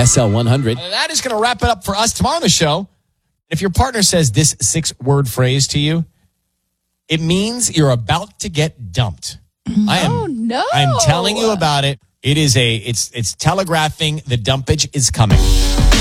SL100. That is going to wrap it up for us tomorrow on the show. If your partner says this 6-word phrase to you, it means you're about to get dumped. No. I'm telling you about it. It's telegraphing the dumpage is coming.